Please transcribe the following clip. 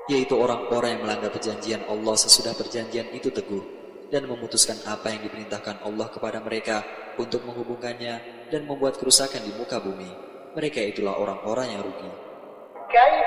yaitu orang-orang yang melanggar perjanjian Allah sesudah perjanjian itu teguh dan memutuskan apa yang diperintahkan Allah kepada mereka untuk menghubungkannya dan membuat kerusakan di muka bumi. Mereka itulah orang-orang yang rugi.